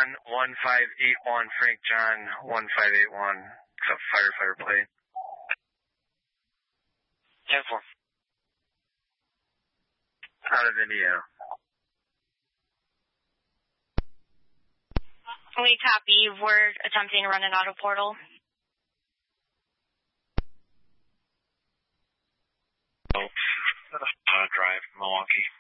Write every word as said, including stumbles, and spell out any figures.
John, one five eight one. Frank John, one five eight one. It's a firefighter plate. ten four. Out of Indiana. We copy. We're attempting to run an auto portal. Oh, uh, drive, Milwaukee.